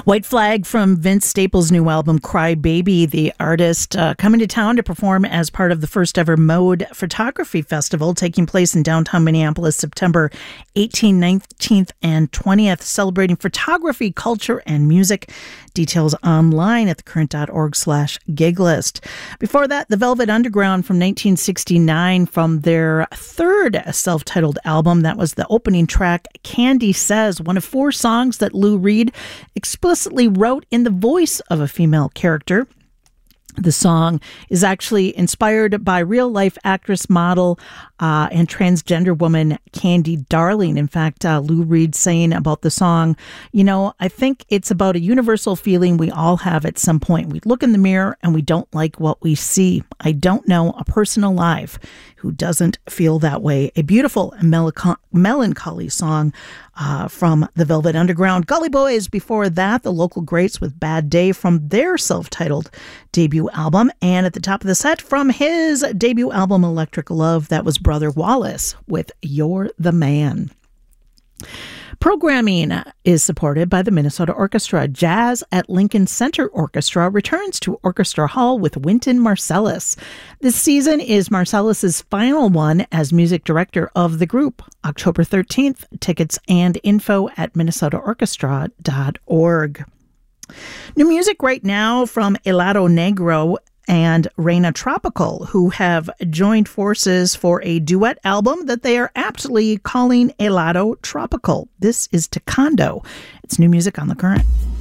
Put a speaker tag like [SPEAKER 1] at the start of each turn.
[SPEAKER 1] White Flag from Vince Staples' new album, Cry Baby. The artist coming to town to perform as part of the first ever Mode Photography Festival taking place in downtown Minneapolis, September 18th, 19th, and 20th, celebrating photography, culture, and music. Details online at thecurrent.org/giglist. Before that, The Velvet Underground from 1969 from their third self-titled album. That was the opening track, Candy Says, one of 4 songs that Lou Reed explicitly wrote in the voice of a female character. The song is actually inspired by real-life actress, model, and transgender woman Candy Darling. In fact, Lou Reed saying about the song, I think it's about a universal feeling we all have at some point. We look in the mirror and we don't like what we see. I don't know a person alive who doesn't feel that way. A beautiful and melancholy song from the Velvet Underground. Gully Boys before that, the local greats with Bad Day from their self-titled debut album. And at the top of the set from his debut album, Electric Love, that was Brother Wallace with You're the Man. Programming is supported by the Minnesota Orchestra. Jazz at Lincoln Center Orchestra returns to Orchestra Hall with Wynton Marsalis. This season is Marsalis' final one as music director of the group. October 13th, tickets and info at minnesotaorchestra.org. New music right now from Helado Negro and Reina Tropical, who have joined forces for a duet album that they are aptly calling Helado Tropical. This is Taekwondo. It's new music on The Current.